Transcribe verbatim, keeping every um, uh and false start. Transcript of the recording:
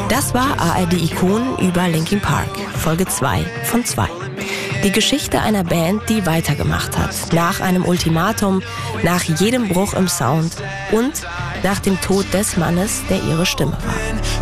Das war A R D Ikonen über Linkin Park, Folge zwei von zwei. Die Geschichte einer Band, die weitergemacht hat. Nach einem Ultimatum, nach jedem Bruch im Sound und nach dem Tod des Mannes, der ihre Stimme war.